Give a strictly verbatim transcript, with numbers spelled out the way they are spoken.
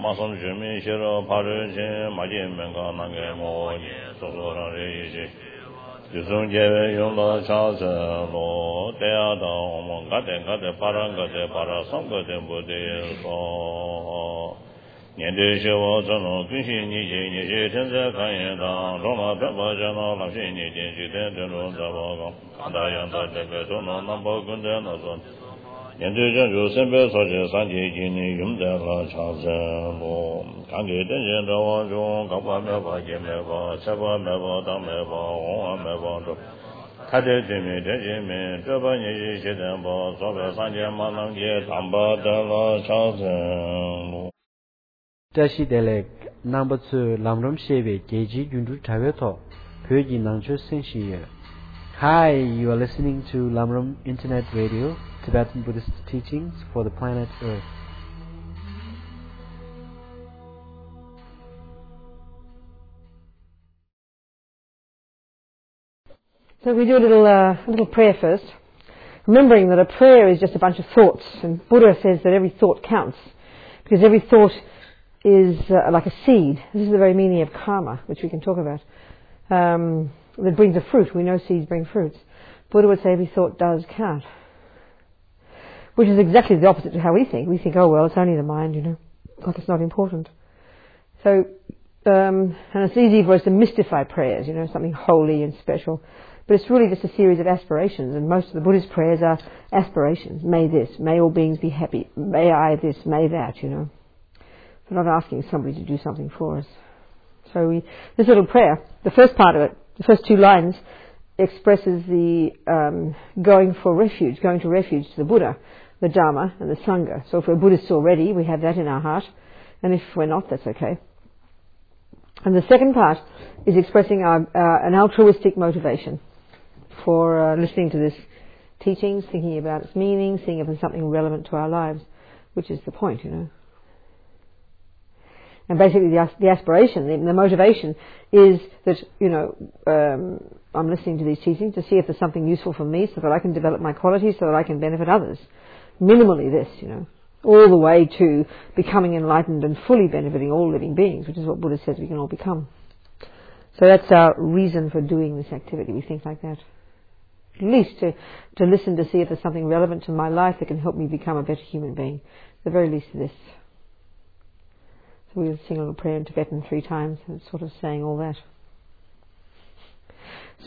마손 주미 시로 파르진 마진 맹가 나게 모니 소소라레지 유송제외 용도 차서로 대야다 오몬 가데 가데 파란 가데 파라 성가데 무데서 년대시와 전어 근신이 제니제 전세 간예다 로마 백바전어 랍신이 제지된 전로 잡아가 간다yan다 제베도노 넘버 군데노선 년대전 요선배 소제 산지진이 юм대라 차서로 관계된 전화원 각바매바 제매바 차바매바 담매바 홍화매바도 타대제미 대제미 저번이 시대보 소배 산제만남제 담바달라 차서로 Tashi Delek number two Lamram Shebe Geji Yundu Taveto Pyoji Nangcho Senshi. Hi, you are listening to Lamram Internet Radio, Tibetan Buddhist teachings for the planet Earth. So we do a little, uh, a little prayer first, remembering that a prayer is just a bunch of thoughts, and Buddha says that every thought counts, because every thought is uh, like a seed. This is the very meaning of karma, which we can talk about. Um, that brings a fruit. We know seeds bring fruits. Buddha would say every thought does count, which is exactly the opposite to how we think. We think, oh well, it's only the mind, you know, like it's not important. So, um, and it's easy for us to mystify prayers, you know, something holy and special. But it's really just a series of aspirations, and most of the Buddhist prayers are aspirations. May this, may all beings be happy, may I this, may that, you know. We're not asking somebody to do something for us. So we, this little prayer, the first part of it, the first two lines, expresses the um, going for refuge, going to refuge to the Buddha, the Dharma and the Sangha. So if we're Buddhists already, we have that in our heart, and if we're not, that's okay. And the second part is expressing our, uh, an altruistic motivation for uh, listening to this teachings, thinking about its meaning, seeing if there's something relevant to our lives, which is the point, you know. And basically the, the aspiration, the, the motivation is that, you know, um, I'm listening to these teachings to see if there's something useful for me so that I can develop my qualities, so that I can benefit others. Minimally this, you know, all the way to becoming enlightened and fully benefiting all living beings, which is what Buddha says we can all become. So that's our reason for doing this activity. We think like that. At least to, to listen to see if there's something relevant to my life that can help me become a better human being. At the very least this. So we'll sing a little prayer in Tibetan three times, and it's sort of saying all that.